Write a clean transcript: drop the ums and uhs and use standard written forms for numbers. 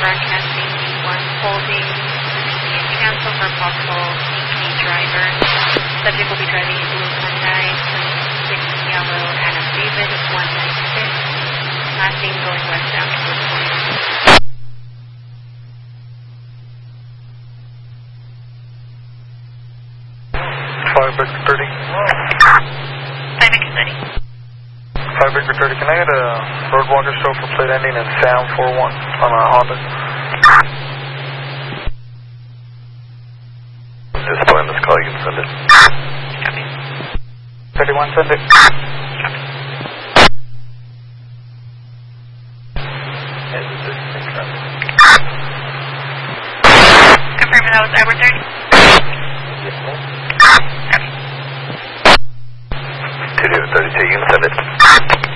broadcasting V1 holding. And cancel for possible CP driver. Subject will be driving a blue Hyundai 26 yellow Adam David 196. Last name going westbound towards Williams. 5 Victor 30. 5 Victor 30. 5 Victor 30. Can I get a roadwalker show for plate ending in Sam 41 on a Honda? Just put in this call, you can send it. Copy. 31, send it. Confirm that was Edward 30. Yes, ma'am. Copy. 32, you can send it.